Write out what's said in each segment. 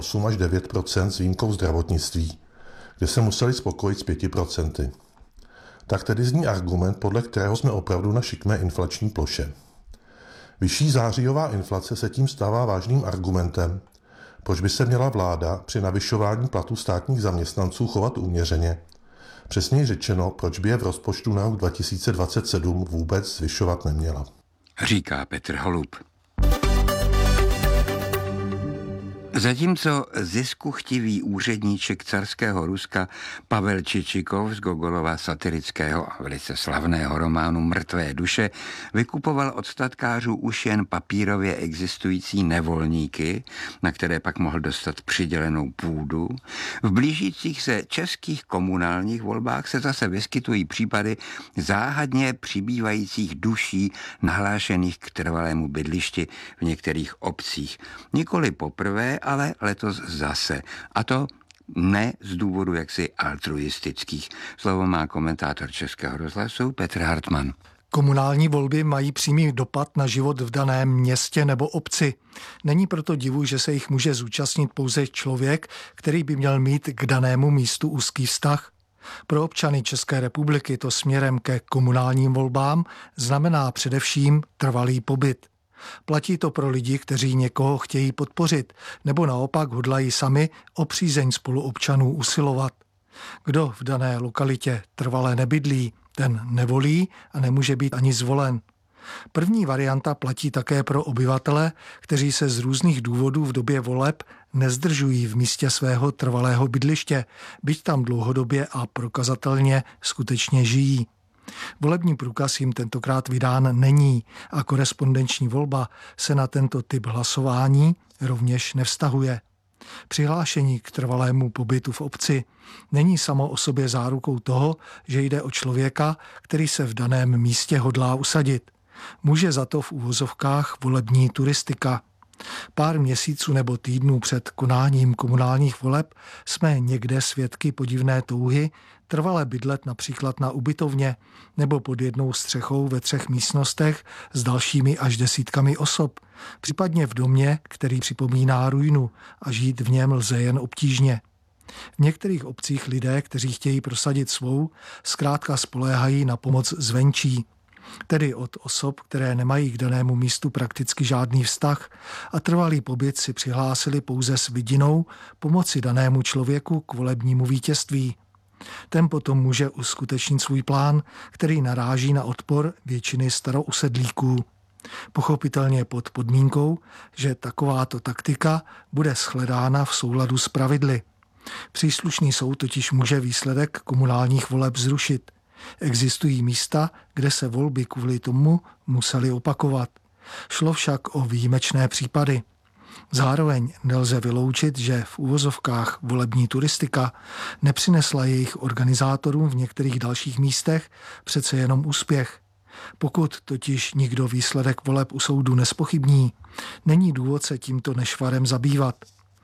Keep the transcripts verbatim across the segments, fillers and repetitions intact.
osm až devět procent s výjimkou zdravotnictví, kde se museli spokojit s pěti procenty. Tak tedy zní argument, podle kterého jsme opravdu na šikmé inflační ploše. Vyšší zářijová inflace se tím stává vážným argumentem, proč by se měla vláda při navyšování platů státních zaměstnanců chovat uměřeně. Přesněji řečeno, proč by je v rozpočtu na rok dva tisíce dvacet sedm vůbec zvyšovat neměla. Říká Petr Holub. Zatímco ziskuchtivý úředníček carského Ruska Pavel Čičikov z Gogolova satirického a velice slavného románu Mrtvé duše vykupoval od statkářů už jen papírově existující nevolníky, na které pak mohl dostat přidělenou půdu, v blížících se českých komunálních volbách se zase vyskytují případy záhadně přibývajících duší nahlášených k trvalému bydlišti v některých obcích. Nikoli poprvé, ale letos zase. A to ne z důvodu jaksi altruistických. Slovo má komentátor Českého rozhlasu Petr Hartmann. Komunální volby mají přímý dopad na život v daném městě nebo obci. Není proto divu, že se jich může zúčastnit pouze člověk, který by měl mít k danému místu úzký vztah. Pro občany České republiky to směrem ke komunálním volbám znamená především trvalý pobyt. Platí to pro lidi, kteří někoho chtějí podpořit, nebo naopak hodlají sami o přízeň spoluobčanů usilovat. Kdo v dané lokalitě trvale nebydlí, ten nevolí a nemůže být ani zvolen. První varianta platí také pro obyvatele, kteří se z různých důvodů v době voleb nezdržují v místě svého trvalého bydliště, byť tam dlouhodobě a prokazatelně skutečně žijí. Volební průkaz jim tentokrát vydán není a korespondenční volba se na tento typ hlasování rovněž nevztahuje. Přihlášení k trvalému pobytu v obci není samo o sobě zárukou toho, že jde o člověka, který se v daném místě hodlá usadit. Může za to v uvozovkách volební turistika. Pár měsíců nebo týdnů před konáním komunálních voleb jsme někde svědky podivné touhy trvale bydlet například na ubytovně nebo pod jednou střechou ve třech místnostech s dalšími až desítkami osob, případně v domě, který připomíná ruinu a žít v něm lze jen obtížně. V některých obcích lidé, kteří chtějí prosadit svou, zkrátka spoléhají na pomoc zvenčí, tedy od osob, které nemají k danému místu prakticky žádný vztah a trvalý pobyt si přihlásili pouze s vidinou pomoci danému člověku k volebnímu vítězství. Ten potom může uskutečnit svůj plán, který naráží na odpor většiny starousedlíků. Pochopitelně pod podmínkou, že takováto taktika bude shledána v souladu s pravidly. Příslušný soud totiž může výsledek komunálních voleb zrušit. Existují místa, kde se volby kvůli tomu musely opakovat. Šlo však o výjimečné případy. Zároveň nelze vyloučit, že v uvozovkách volební turistika nepřinesla jejich organizátorům v některých dalších místech přece jenom úspěch. Pokud totiž nikdo výsledek voleb u soudu nespochybní, není důvod se tímto nešvarem zabývat.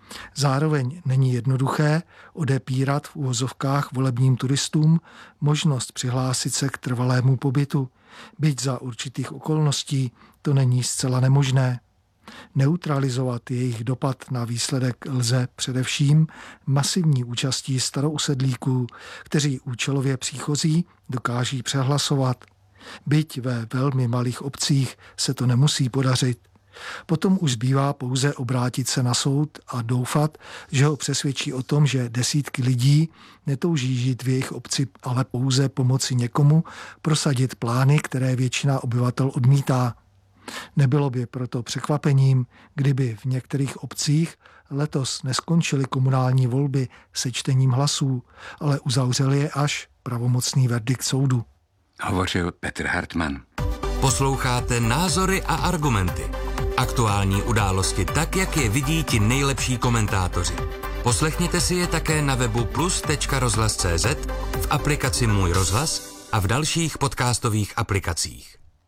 Zároveň není jednoduché odepírat v uvozovkách volebním turistům možnost přihlásit se k trvalému pobytu, byť za určitých okolností to není zcela nemožné. Neutralizovat jejich dopad na výsledek lze především masivní účastí starousedlíků, kteří účelově příchozí dokáží přehlasovat. Byť ve velmi malých obcích se to nemusí podařit. Potom už zbývá pouze obrátit se na soud a doufat, že ho přesvědčí o tom, že desítky lidí netouží žít v jejich obci, ale pouze pomoci někomu prosadit plány, které většina obyvatel odmítá. Nebylo by proto překvapením, kdyby v některých obcích letos neskončily komunální volby sečtením hlasů, ale uzavřeli je až pravomocný verdikt soudu. Hovořil Petr Hartmann. Posloucháte Názory a argumenty. Aktuální události tak, jak je vidí ti nejlepší komentátoři. Poslechněte si je také na webu plus tečka rozhlas tečka cé zet, v aplikaci Můj rozhlas a v dalších podcastových aplikacích.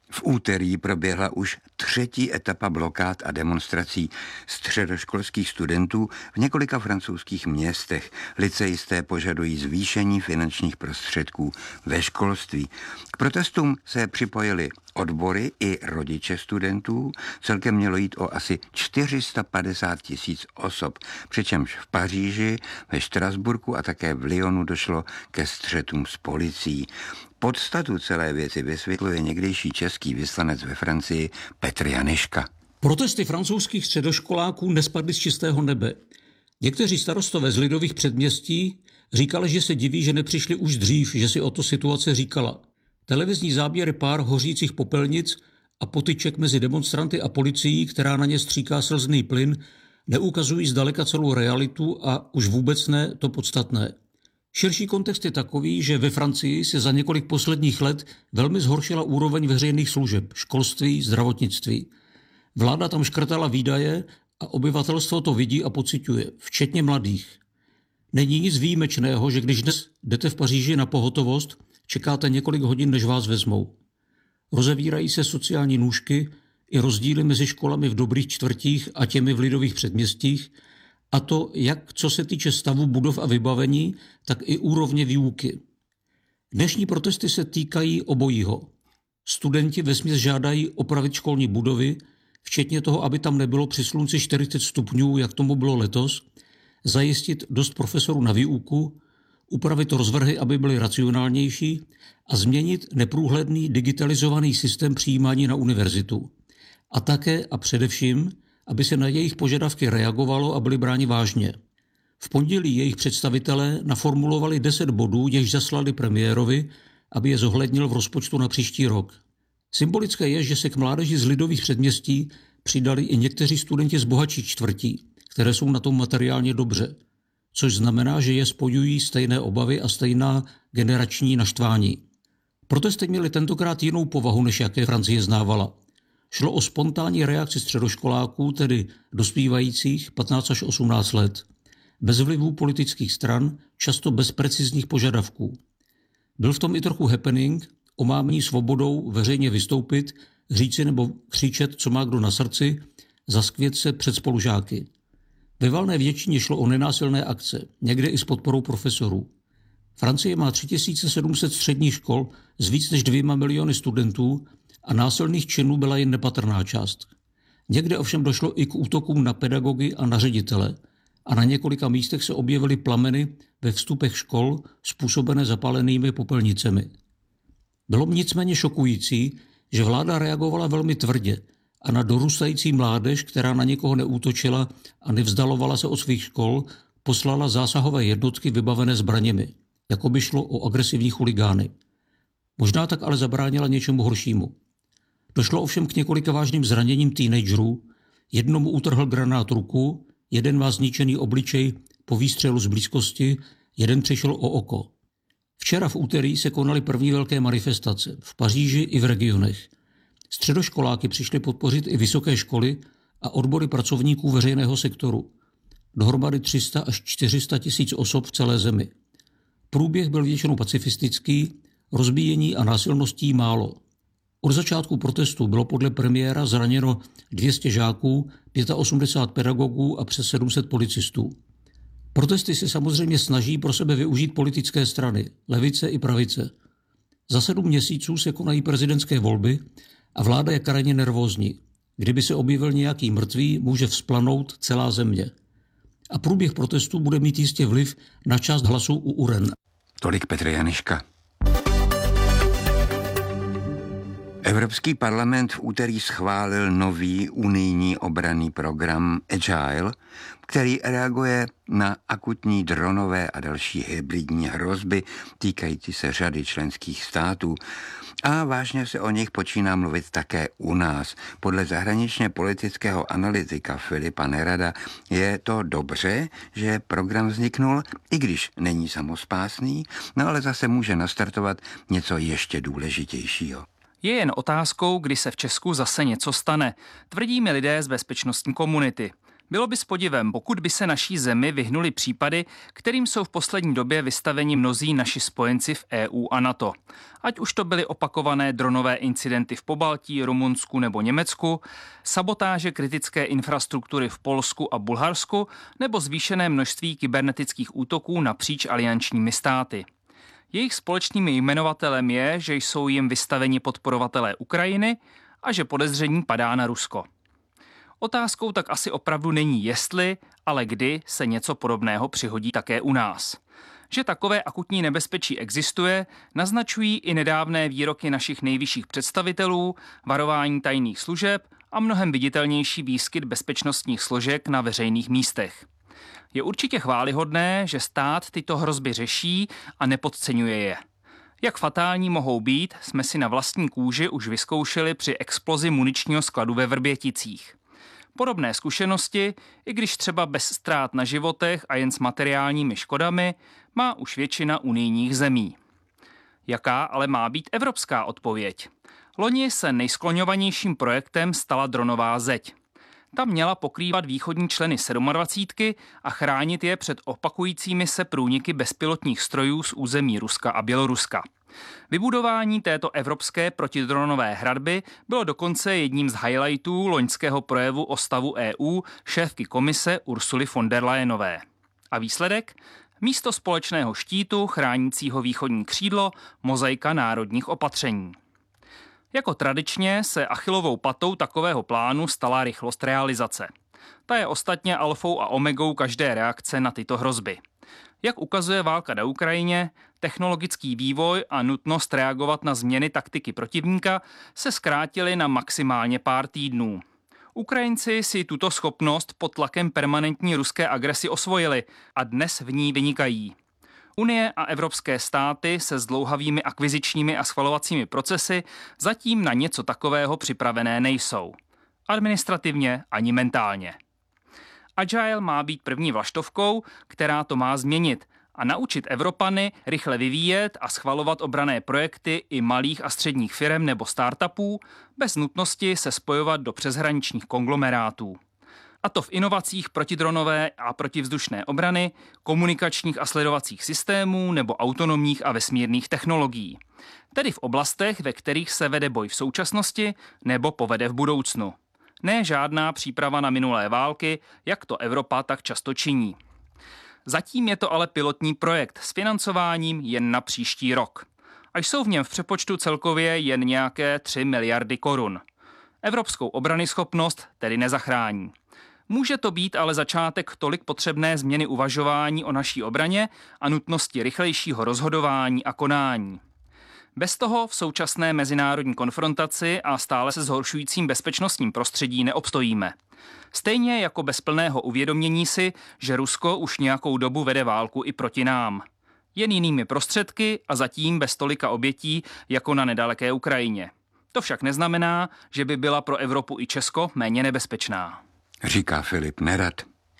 V úterý proběhla už třetí etapa blokád a demonstrací středoškolských studentů v několika francouzských městech. Lyceisté požadují zvýšení finančních prostředků ve školství. K protestům se připojili odbory i rodiče studentů. Celkem mělo jít o asi čtyři sta padesát tisíc osob, přičemž v Paříži, ve Štrasburku a také v Lyonu došlo ke střetům s policií. Podstatu celé věci vysvětluje někdejší český vyslanec ve Francii Petr Janiška. Protesty francouzských středoškoláků nespadly z čistého nebe. Někteří starostové z lidových předměstí říkali, že se diví, že nepřišli už dřív, že si o to situace říkala. Televizní záběry pár hořících popelnic a potyček mezi demonstranty a policií, která na ně stříká slzný plyn, neukazují zdaleka celou realitu a už vůbec ne to podstatné. Širší kontext je takový, že ve Francii se za několik posledních let velmi zhoršila úroveň veřejných služeb, školství, zdravotnictví. Vláda tam škrtala výdaje a obyvatelstvo to vidí a pociťuje, včetně mladých. Není nic výjimečného, že když dnes jdete v Paříži na pohotovost, čekáte několik hodin, než vás vezmou. Rozevírají se sociální nůžky i rozdíly mezi školami v dobrých čtvrtích a těmi v lidových předměstích, a to jak co se týče stavu budov a vybavení, tak i úrovně výuky. Dnešní protesty se týkají obojího. Studenti vesměs žádají opravit školní budovy, včetně toho, aby tam nebylo při slunci čtyřicet stupňů, jak tomu bylo letos, zajistit dost profesorů na výuku, upravit rozvrhy, aby byly racionálnější a změnit neprůhledný digitalizovaný systém přijímání na univerzitu. A také a především, aby se na jejich požadavky reagovalo a byly bráni vážně. V pondělí jejich představitelé naformulovali deset bodů, jež zaslali premiérovi, aby je zohlednil v rozpočtu na příští rok. Symbolické je, že se k mládeži z lidových předměstí přidali i někteří studenti z bohatších čtvrtí, které jsou na tom materiálně dobře, což znamená, že je spojují stejné obavy a stejná generační naštvání. Protesty měly tentokrát jinou povahu, než jaké Francie znávala. Šlo o spontánní reakci středoškoláků, tedy dospívajících patnáct až osmnáct let, bez vlivů politických stran, často bez precizních požadavků. Byl v tom i trochu happening, omámení svobodou veřejně vystoupit, říci nebo křičet, co má kdo na srdci, zaskvět se před spolužáky. Ve valné většině šlo o nenásilné akce, někde i s podporou profesorů. Francie má tři tisíce sedm set středních škol s víc než dvěma miliony studentů a násilných činů byla jen nepatrná část. Někde ovšem došlo i k útokům na pedagogy a na ředitele a na několika místech se objevily plameny ve vstupech škol způsobené zapálenými popelnicemi. Bylo nicméně šokující, že vláda reagovala velmi tvrdě a na dorůstající mládež, která na někoho neútočila a nevzdalovala se od svých škol, poslala zásahové jednotky vybavené zbraněmi, jako by šlo o agresivní chuligány. Možná tak ale zabránila něčemu horšímu. Došlo ovšem k několika vážným zraněním teenagerů, jednomu utrhl granát ruku, jeden má zničený obličej po výstřelu z blízkosti, jeden přišel o oko. Včera v úterý se konaly první velké manifestace v Paříži i v regionech. Středoškoláky přišly podpořit i vysoké školy a odbory pracovníků veřejného sektoru. Dohromady tři sta až čtyři sta tisíc osob v celé zemi. Průběh byl většinou pacifistický, rozbíjení a násilností málo. Od začátku protestu bylo podle premiéra zraněno dvě stě žáků, osmdesát pět pedagogů a přes sedm set policistů. Protesty se samozřejmě snaží pro sebe využít politické strany, levice i pravice. Za sedm měsíců se konají prezidentské volby a vláda je krajně nervózní. Kdyby se objevil nějaký mrtvý, může vzplanout celá země. A průběh protestů bude mít jistě vliv na část hlasů u uren. Tolik Petr Janiška. Evropský parlament v úterý schválil nový unijní obranný program Agile, který reaguje na akutní dronové a další hybridní hrozby týkající se řady členských států. A vážně se o nich počíná mluvit také u nás. Podle zahraničně politického analytika Filipa Nerada je to dobře, že program vzniknul, i když není samospásný, no ale zase může nastartovat něco ještě důležitějšího. Je jen otázkou, kdy se v Česku zase něco stane, tvrdí mi lidé z bezpečnostní komunity. Bylo by s podivem, pokud by se naší zemi vyhnuli případy, kterým jsou v poslední době vystaveni mnozí naši spojenci v E U a NATO. Ať už to byly opakované dronové incidenty v Pobaltí, Rumunsku nebo Německu, sabotáže kritické infrastruktury v Polsku a Bulharsku nebo zvýšené množství kybernetických útoků napříč aliančními státy. Jejich společným jmenovatelem je, že jsou jim vystaveni podporovatelé Ukrajiny a že podezření padá na Rusko. Otázkou tak asi opravdu není jestli, ale kdy se něco podobného přihodí také u nás. Že takové akutní nebezpečí existuje, naznačují i nedávné výroky našich nejvyšších představitelů, varování tajných služeb a mnohem viditelnější výskyt bezpečnostních složek na veřejných místech. Je určitě chvályhodné, že stát tyto hrozby řeší a nepodceňuje je. Jak fatální mohou být, jsme si na vlastní kůži už vyzkoušeli při explozi muničního skladu ve Vrběticích. Podobné zkušenosti, i když třeba bez ztrát na životech a jen s materiálními škodami, má už většina unijních zemí. Jaká ale má být evropská odpověď? Loni se nejskloňovanějším projektem stala dronová zeď. Ta měla pokrývat východní členy sedmadvacítky a chránit je před opakujícími se průniky bezpilotních strojů z území Ruska a Běloruska. Vybudování této evropské protidronové hradby bylo dokonce jedním z highlightů loňského projevu o stavu E U šéfky komise Ursuly von der Leyenové. A výsledek? Místo společného štítu chránícího východní křídlo mozaika národních opatření. Jako tradičně se Achillovou patou takového plánu stala rychlost realizace. Ta je ostatně alfou a omegou každé reakce na tyto hrozby. Jak ukazuje válka na Ukrajině, technologický vývoj a nutnost reagovat na změny taktiky protivníka se zkrátily na maximálně pár týdnů. Ukrajinci si tuto schopnost pod tlakem permanentní ruské agresi osvojili a dnes v ní vynikají. Unie a evropské státy se zdlouhavými akvizičními a schvalovacími procesy zatím na něco takového připravené nejsou. Administrativně ani mentálně. Agile má být první vlaštovkou, která to má změnit a naučit Evropany rychle vyvíjet a schvalovat obranné projekty i malých a středních firem nebo startupů bez nutnosti se spojovat do přeshraničních konglomerátů. A to v inovacích protidronové a protivzdušné obrany, komunikačních a sledovacích systémů nebo autonomních a vesmírných technologií. Tedy v oblastech, ve kterých se vede boj v současnosti nebo povede v budoucnu. Ne žádná příprava na minulé války, jak to Evropa tak často činí. Zatím je to ale pilotní projekt s financováním jen na příští rok. A jsou v něm v přepočtu celkově jen nějaké tři miliardy korun. Evropskou obranyschopnost tedy nezachrání. Může to být ale začátek tolik potřebné změny uvažování o naší obraně a nutnosti rychlejšího rozhodování a konání. Bez toho v současné mezinárodní konfrontaci a stále se zhoršujícím bezpečnostním prostředí neobstojíme. Stejně jako bez plného uvědomění si, že Rusko už nějakou dobu vede válku i proti nám. Jen jinými prostředky a zatím bez tolika obětí jako na nedaleké Ukrajině. To však neznamená, že by byla pro Evropu i Česko méně nebezpečná. Říká Filip Nerad.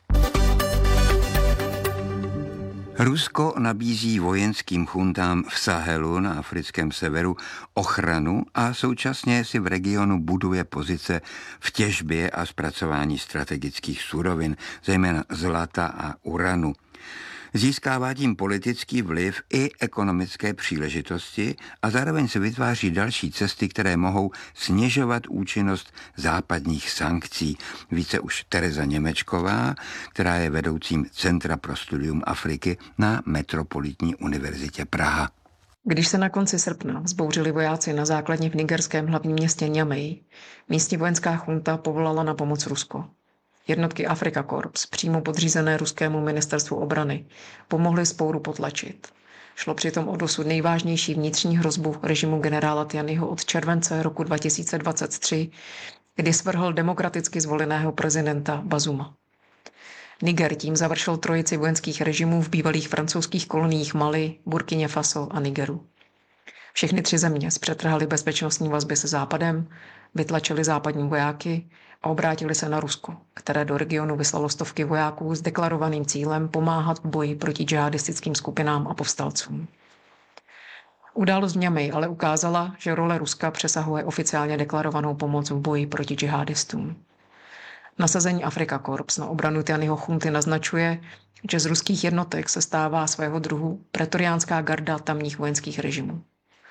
Rusko nabízí vojenským chuntám v Sahelu na africkém severu ochranu a současně si v regionu buduje pozice v těžbě a zpracování strategických surovin, zejména zlata a uranu. Získává tím politický vliv i ekonomické příležitosti a zároveň se vytváří další cesty, které mohou snižovat účinnost západních sankcí. Více už Tereza Němečková, která je vedoucím Centra pro studium Afriky na Metropolitní univerzitě Praha. Když se na konci srpna vzbouřili vojáci na základně v nigerském hlavním městě Niamey, místní vojenská chunta povolala na pomoc Rusko. Jednotky Afrika Korps, přímo podřízené ruskému ministerstvu obrany, pomohly vzpouru potlačit. Šlo přitom o dosud nejvážnější vnitřní hrozbu režimu generála Tianyho od července roku dva tisíce dvacet tři, kdy svrhl demokraticky zvoleného prezidenta Bazuma. Niger tím završil trojici vojenských režimů v bývalých francouzských koloniích Mali, Burkině Faso a Nigeru. Všechny tři země zpřetrhaly bezpečnostní vazby se Západem, vytlačili západní vojáky a obrátili se na Rusko, které do regionu vyslalo stovky vojáků s deklarovaným cílem pomáhat v boji proti džihadistickým skupinám a povstalcům. Událost v Niamey ale ukázala, že role Ruska přesahuje oficiálně deklarovanou pomoc v boji proti džihadistům. Nasazení Afrika Korps na obranu Tianyho chunty naznačuje, že z ruských jednotek se stává svého druhu pretoriánská garda tamních vojenských režimů.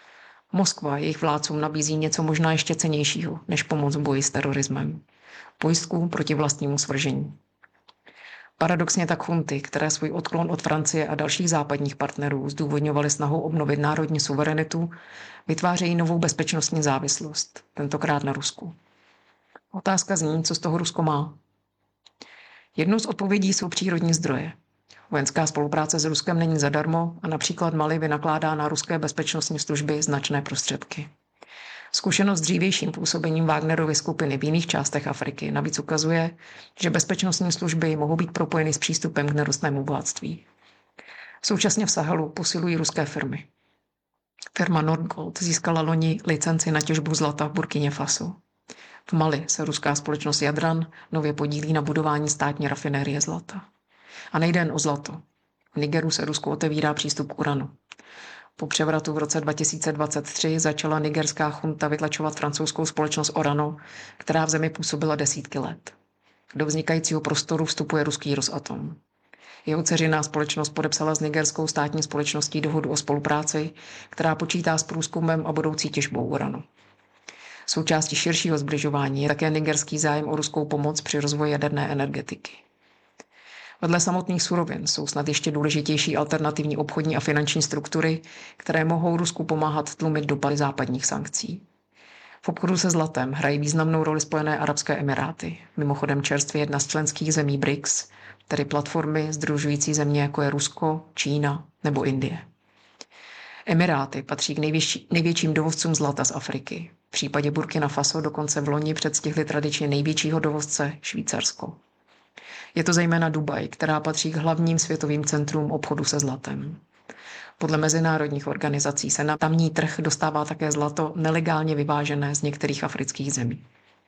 Moskva jejich vládcům nabízí něco možná ještě cennějšího, než pomoc v boji s terorismem. Pojistku proti vlastnímu svržení. Paradoxně tak chunty, které svůj odklon od Francie a dalších západních partnerů zdůvodňovaly snahou obnovit národní suverenitu, vytvářejí novou bezpečnostní závislost, tentokrát na Rusku. Otázka zní, co z toho Rusko má. Jednou z odpovědí jsou přírodní zdroje. Vojenská spolupráce s Ruskem není zadarmo a například Mali vynakládá na ruské bezpečnostní služby značné prostředky. Zkušenost s dřívějším působením Wagnerovy skupiny v jiných částech Afriky navíc ukazuje, že bezpečnostní služby mohou být propojeny s přístupem k nerostnému bohatství. Současně v Sahelu posilují ruské firmy. Firma Nordgold získala loni licenci na těžbu zlata v Burkině Faso. V Mali se ruská společnost Jadran nově podílí na budování státní rafinérie zlata. A nejde jen o zlato. V Nigeru se Rusku otevírá přístup k uranu. Po převratu v roce dva tisíce dvacet tři začala nigerská chunta vytlačovat francouzskou společnost Orano, která v zemi působila desítky let. Do vznikajícího prostoru vstupuje ruský Rosatom. Jeho dceřiná společnost podepsala s nigerskou státní společností dohodu o spolupráci, která počítá s průzkumem a budoucí těžbou uranu. Součástí širšího zbližování je také nigerský zájem o ruskou pomoc při rozvoji jaderné energetiky. Vedle samotných surovin jsou snad ještě důležitější alternativní obchodní a finanční struktury, které mohou Rusku pomáhat tlumit dopady západních sankcí. V obchodu se zlatem hrají významnou roli Spojené arabské emiráty, mimochodem čerstvě jedna z členských zemí B R I C S, tedy platformy sdružující země jako je Rusko, Čína nebo Indie. Emiráty patří k největší, největším dovozcům zlata z Afriky. V případě Burkina Faso dokonce v loni předstihli tradičně největšího dovozce Švýcarsko. Je to zejména Dubaj, která patří k hlavním světovým centrům obchodu se zlatem. Podle mezinárodních organizací se na tamní trh dostává také zlato nelegálně vyvážené z některých afrických zemí.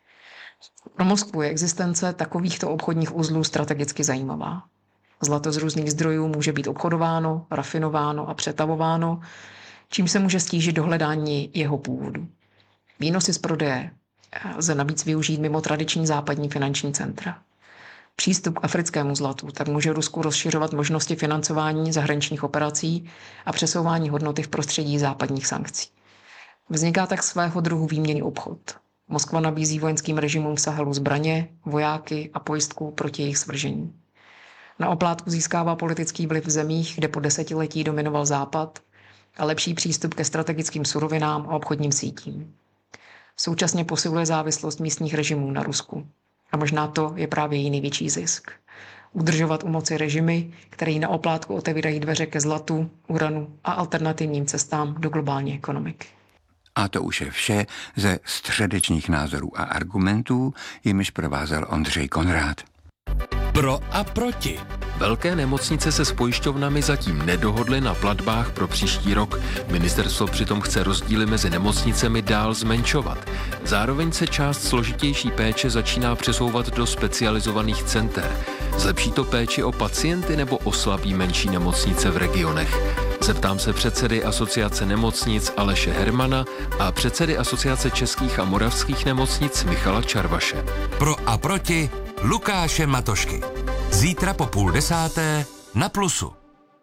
Pro Moskvu je existence takovýchto obchodních uzlů strategicky zajímavá. Zlato z různých zdrojů může být obchodováno, rafinováno a přetavováno, čím se může stížit dohledání jeho původu. Výnosy z prodeje lze navíc využít mimo tradiční západní finanční centra. Přístup k africkému zlatu tak může Rusku rozšiřovat možnosti financování zahraničních operací a přesouvání hodnoty v prostředí západních sankcí. Vzniká tak svého druhu výměnný obchod. Moskva nabízí vojenským režimům v Sahelu zbraně, vojáky a pojistku proti jejich svržení. Na oplátku získává politický vliv v zemích, kde po desetiletí dominoval Západ, a lepší přístup ke strategickým surovinám a obchodním sítím. Současně posiluje závislost místních režimů na Rusku. A možná to je právě její největší zisk. Udržovat u moci režimy, které na oplátku otevírají dveře ke zlatu, uranu a alternativním cestám do globální ekonomiky. A to už je vše ze středečních názorů a argumentů, jimiž provázel Ondřej Konrád. Pro a proti. Velké nemocnice se s pojišťovnami zatím nedohodly na platbách pro příští rok. Ministerstvo přitom chce rozdíly mezi nemocnicemi dál zmenšovat. Zároveň se část složitější péče začíná přesouvat do specializovaných center. Zlepší to péči o pacienty nebo oslabí menší nemocnice v regionech? Zeptám se předsedy Asociace nemocnic Aleše Hermana a předsedy Asociace českých a moravských nemocnic Michala Čarvaše. Pro a proti Lukáše Matošky. Zítra po půl desáté na Plusu.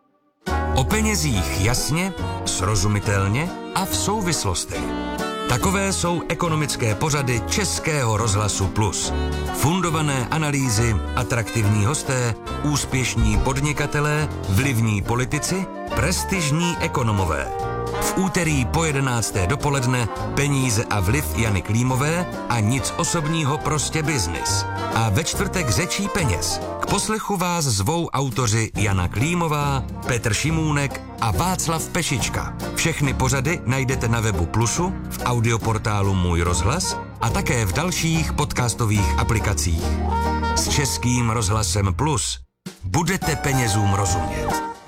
O penězích jasně, srozumitelně a v souvislostech. Takové jsou ekonomické pořady Českého rozhlasu Plus. Fundované analýzy, atraktivní hosté, úspěšní podnikatelé, vlivní politici, prestižní ekonomové. V úterý po jedenácté dopoledne Peníze a vliv Jany Klímové a nic osobního, prostě biznis. A ve čtvrtek Řečí peněz. K poslechu vás zvou autoři Jana Klímová, Petr Šimůnek a Václav Pešička. Všechny pořady najdete na webu Plusu, v audioportálu Můj rozhlas a také v dalších podcastových aplikacích. S Českým rozhlasem Plus budete penězům rozumět.